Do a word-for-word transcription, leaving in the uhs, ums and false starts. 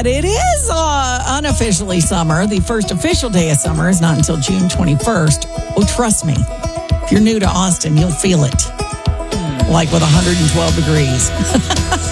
that it is uh, unofficially summer. The first official day of summer is not until June twenty-first. Oh, trust me, if you're new to Austin, you'll feel it. Like with one hundred twelve degrees.